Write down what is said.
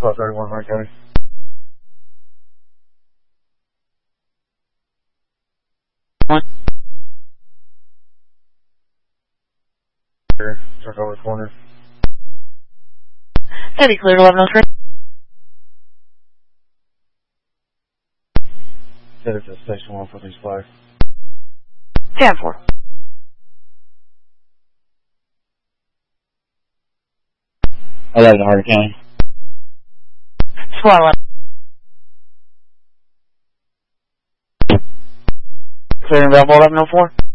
1231 Hart County. Truck over corner. Heavy cleared 1103. Set it to station 145. 10-4. I live in Hart County. Squad 11. Clearing Bravo 1104.